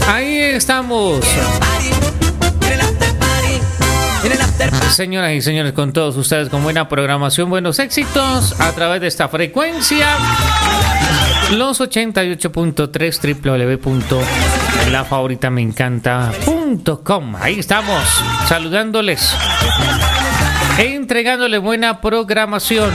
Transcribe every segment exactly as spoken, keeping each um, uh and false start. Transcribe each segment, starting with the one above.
Ahí estamos. Señoras y señores, con todos ustedes, con buena programación, buenos éxitos a través de esta frecuencia, los ochenta y ocho punto tres, doble u doble u doble u punto la favorita me encanta punto com. Ahí estamos, saludándoles, entregándoles buena programación.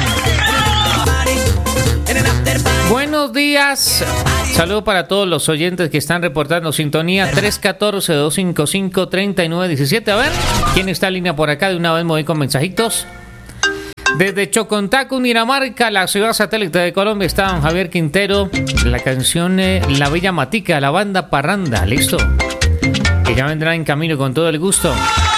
Buenos días. Saludos para todos los oyentes que están reportando sintonía. Tres uno cuatro, dos cinco cinco, tres nueve uno siete. A ver, ¿quién está en línea por acá? De una vez me voy con mensajitos. Desde Chocontá, Cundinamarca, la ciudad satélite de Colombia, está don Javier Quintero. La canción eh, La Bella Matica, la banda Parranda. Listo, que ya vendrá en camino con todo el gusto.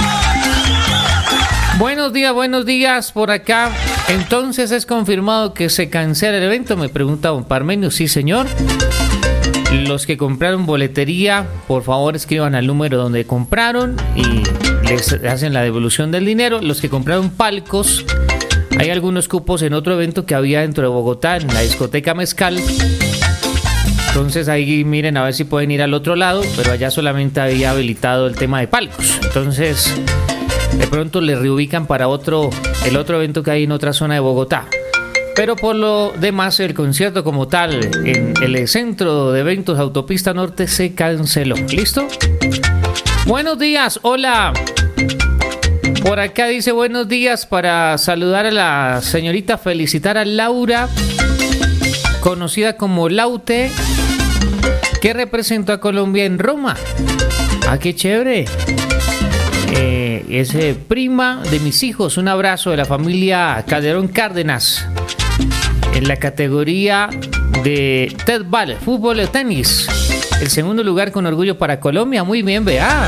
Buenos días, buenos días por acá. Entonces, ¿es confirmado que se cancela el evento? Me pregunta don Parmenio. Sí, señor. Los que compraron boletería, por favor escriban al número donde compraron y les hacen la devolución del dinero. Los que compraron palcos, hay algunos cupos en otro evento que había dentro de Bogotá, en la discoteca Mezcal. Entonces ahí miren a ver si pueden ir al otro lado, pero allá solamente había habilitado el tema de palcos. Entonces de pronto le reubican para otro, el otro evento que hay en otra zona de Bogotá. Pero por lo demás, el concierto como tal en el centro de eventos Autopista Norte se canceló. ¿Listo? Buenos días, hola. Por acá dice buenos días para saludar a la señorita, felicitar a Laura, conocida como Laute, que representó a Colombia en Roma. Ah, qué chévere. Eh, es eh, prima de mis hijos. Un abrazo de la familia Calderón Cárdenas. En la categoría de T-Ball, fútbol o tenis. El segundo lugar con orgullo para Colombia. Muy bien, vea.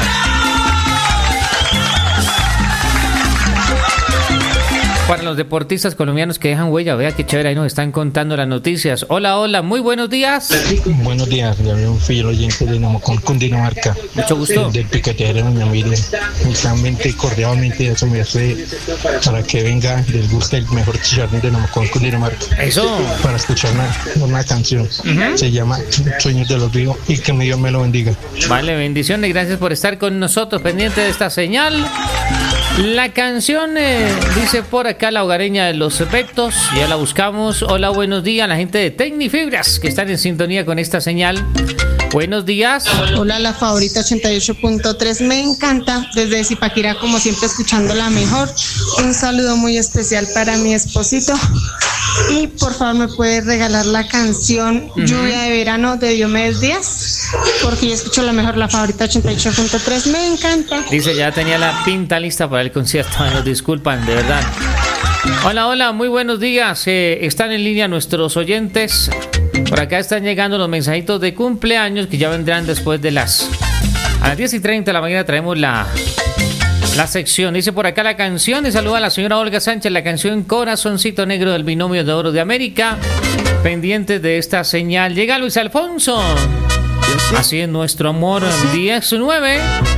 Para los deportistas colombianos que dejan huella, vea qué chévere, ahí nos están contando las noticias. Hola, hola, muy buenos días. Buenos días, yo soy un fiel oyente de Nomocón, Cundinamarca. Mucho gusto. Del piquetero de Doña Miriam. Justamente y cordialmente eso me hace para que venga, les guste el mejor chicharrón de Nomocón, Cundinamarca. Eso. Para escuchar una, una canción. Uh-huh. Se llama Sueños de los Vivos y que mi Dios me lo bendiga. Vale, bendiciones, gracias por estar con nosotros, pendiente de esta señal. La canción eh, dice por acá la hogareña de los efectos, ya la buscamos. Hola, buenos días, la gente de Tecnifibras que están en sintonía con esta señal. Buenos días. Hola, la favorita ochenta y ocho punto tres, me encanta. Desde Zipaquirá, como siempre, escuchando la mejor. Un saludo muy especial para mi esposito. Y por favor, me puede regalar la canción uh-huh. Lluvia de Verano de Diomedes Díaz, porque yo escucho la mejor, la favorita ochenta y ocho punto tres, me encanta. Dice, ya tenía la pinta lista para el concierto. Nos disculpan, de verdad. Hola, hola, muy buenos días. Eh, están en línea nuestros oyentes. Por acá están llegando los mensajitos de cumpleaños que ya vendrán después de las... A las diez y treinta de la mañana traemos la... La sección, dice por acá la canción, y saluda a la señora Olga Sánchez, la canción Corazoncito Negro del Binomio de Oro de América. Pendientes de esta señal, llega Luis Alfonso. Así es nuestro amor, diez nueve.